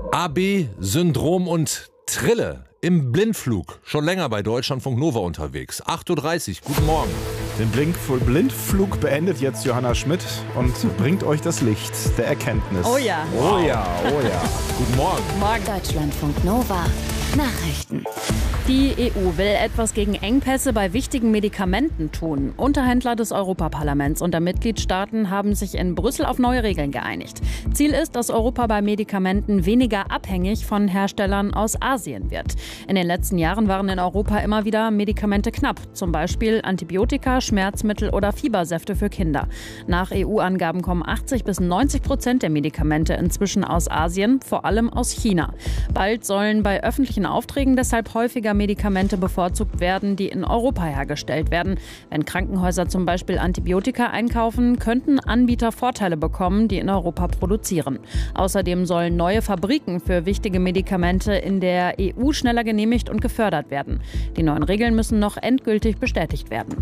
AB-Syndrom und Trille im Blindflug. Schon länger bei Deutschlandfunk Nova unterwegs. 8.30 Uhr, guten Morgen. Den Blindflug beendet jetzt Johanna Schmidt und bringt euch das Licht der Erkenntnis. Oh ja. Oh ja, oh ja. Guten Morgen. Morgen. Deutschlandfunk Nova. Nachrichten. Die EU will etwas gegen Engpässe bei wichtigen Medikamenten tun. Unterhändler des Europaparlaments und der Mitgliedstaaten haben sich in Brüssel auf neue Regeln geeinigt. Ziel ist, dass Europa bei Medikamenten weniger abhängig von Herstellern aus Asien wird. In den letzten Jahren waren in Europa immer wieder Medikamente knapp. Zum Beispiel Antibiotika, Schmerzmittel oder Fiebersäfte für Kinder. Nach EU-Angaben kommen 80-90% der Medikamente inzwischen aus Asien, vor allem aus China. Bald sollen bei öffentlichen Aufträgen deshalb häufiger Medikamente bevorzugt werden, die in Europa hergestellt werden. Wenn Krankenhäuser zum Beispiel Antibiotika einkaufen, könnten Anbieter Vorteile bekommen, die in Europa produzieren. Außerdem sollen neue Fabriken für wichtige Medikamente in der EU schneller genehmigt und gefördert werden. Die neuen Regeln müssen noch endgültig bestätigt werden.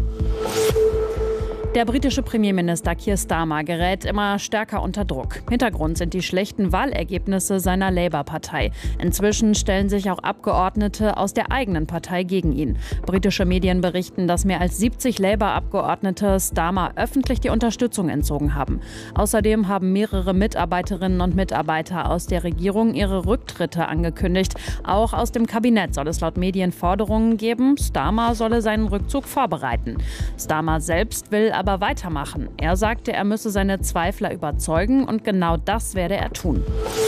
Der britische Premierminister Keir Starmer gerät immer stärker unter Druck. Hintergrund sind die schlechten Wahlergebnisse seiner Labour-Partei. Inzwischen stellen sich auch Abgeordnete aus der eigenen Partei gegen ihn. Britische Medien berichten, dass mehr als 70 Labour-Abgeordnete Starmer öffentlich die Unterstützung entzogen haben. Außerdem haben mehrere Mitarbeiterinnen und Mitarbeiter aus der Regierung ihre Rücktritte angekündigt. Auch aus dem Kabinett soll es laut Medien Forderungen geben, Starmer solle seinen Rückzug vorbereiten. Starmer selbst will aber weitermachen. Er sagte, er müsse seine Zweifler überzeugen und genau das werde er tun.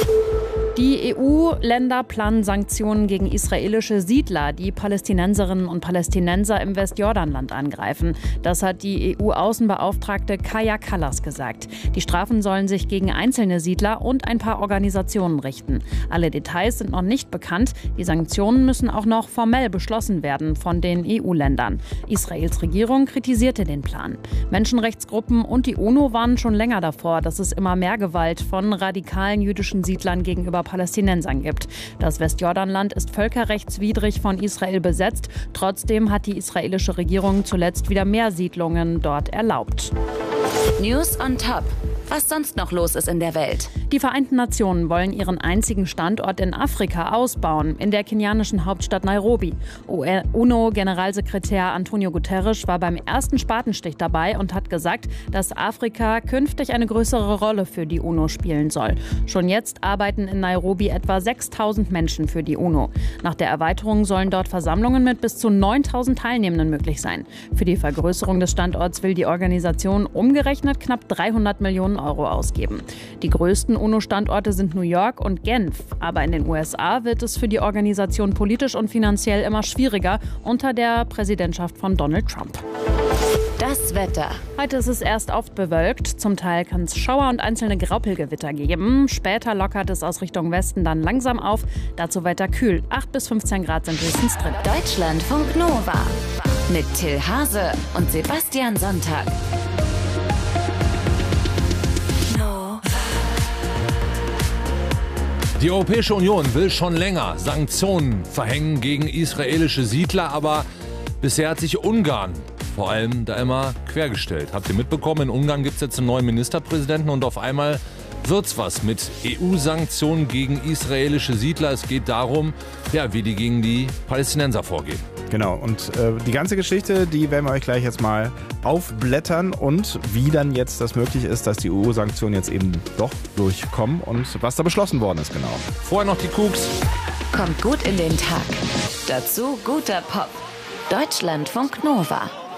Die EU-Länder planen Sanktionen gegen israelische Siedler, die Palästinenserinnen und Palästinenser im Westjordanland angreifen. Das hat die EU-Außenbeauftragte Kaja Kallas gesagt. Die Strafen sollen sich gegen einzelne Siedler und ein paar Organisationen richten. Alle Details sind noch nicht bekannt. Die Sanktionen müssen auch noch formell beschlossen werden von den EU-Ländern. Israels Regierung kritisierte den Plan. Menschenrechtsgruppen und die UNO warnen schon länger davor, dass es immer mehr Gewalt von radikalen jüdischen Siedlern gegenüber Palästinensern gibt. Das Westjordanland ist völkerrechtswidrig von Israel besetzt. Trotzdem hat die israelische Regierung zuletzt wieder mehr Siedlungen dort erlaubt. News on Top. Was sonst noch los ist in der Welt. Die Vereinten Nationen wollen ihren einzigen Standort in Afrika ausbauen, in der kenianischen Hauptstadt Nairobi. UNO-Generalsekretär Antonio Guterres war beim ersten Spatenstich dabei und hat gesagt, dass Afrika künftig eine größere Rolle für die UNO spielen soll. Schon jetzt arbeiten in Nairobi etwa 6.000 Menschen für die UNO. Nach der Erweiterung sollen dort Versammlungen mit bis zu 9.000 Teilnehmenden möglich sein. Für die Vergrößerung des Standorts will die Organisation umgerechnet knapp 300 Millionen Euro ausgeben. Die größten UNO-Standorte sind New York und Genf. Aber in den USA wird es für die Organisation politisch und finanziell immer schwieriger unter der Präsidentschaft von Donald Trump. Das Wetter. Heute ist es erst oft bewölkt. Zum Teil kann es Schauer und einzelne Graupelgewitter geben. Später lockert es aus Richtung Westen dann langsam auf. Dazu weiter kühl. 8 bis 15 Grad sind höchstens drin. Deutschlandfunk Nova. Mit Till Hase und Sebastian Sonntag. Die Europäische Union will schon länger Sanktionen verhängen gegen israelische Siedler, aber bisher hat sich Ungarn vor allem da immer quergestellt. Habt ihr mitbekommen, in Ungarn gibt es jetzt einen neuen Ministerpräsidenten und auf einmal wird's was mit EU-Sanktionen gegen israelische Siedler. Es geht darum, wie die gegen die Palästinenser vorgehen. Genau, und die ganze Geschichte, die werden wir euch gleich jetzt mal aufblättern und wie dann jetzt das möglich ist, dass die EU-Sanktionen jetzt eben doch durchkommen und was da beschlossen worden ist, genau. Vorher noch die Kuks. Kommt gut in den Tag. Dazu guter Pop. Deutschlandfunk Nova.